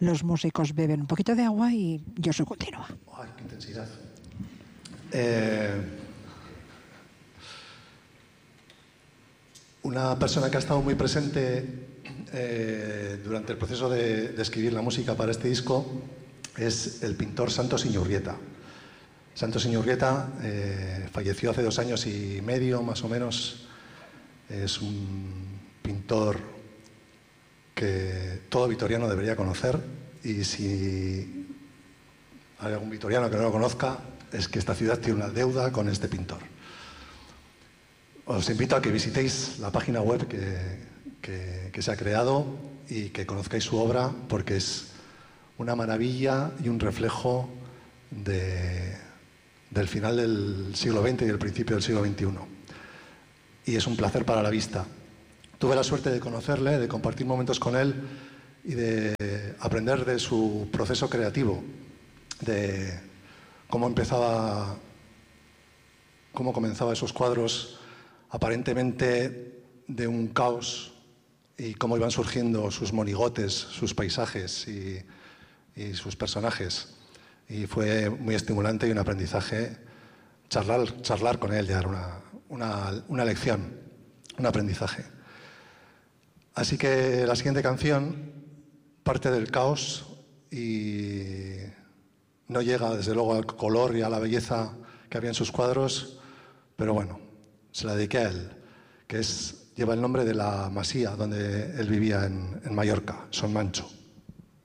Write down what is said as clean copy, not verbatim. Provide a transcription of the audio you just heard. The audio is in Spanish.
los músicos beben un poquito de agua y Josu continúa. ¡Ay, qué intensidad! Una persona que ha estado muy presente durante el proceso de escribir la música para este disco es el pintor Santos Iñurrieta. Santos Iñurrieta falleció hace 2 años y medio, más o menos. Es un pintor que todo vitoriano debería conocer, y si hay algún vitoriano que no lo conozca, es que esta ciudad tiene una deuda con este pintor. Os invito a que visitéis la página web que se ha creado y que conozcáis su obra, porque es una maravilla y un reflejo del final del siglo XX y del principio del siglo XXI. Y es un placer para la vista. Tuve la suerte de conocerle, de compartir momentos con él y de aprender de su proceso creativo, de cómo comenzaba esos cuadros aparentemente de un caos, y cómo iban surgiendo sus monigotes, sus paisajes y sus personajes. Y fue muy estimulante y un aprendizaje. Charlar con él ya era una lección, un aprendizaje. Así que la siguiente canción parte del caos y no llega, desde luego, al color y a la belleza que había en sus cuadros, pero bueno, se la dediqué a él, que lleva el nombre de la masía donde él vivía en Mallorca, Son Mancho.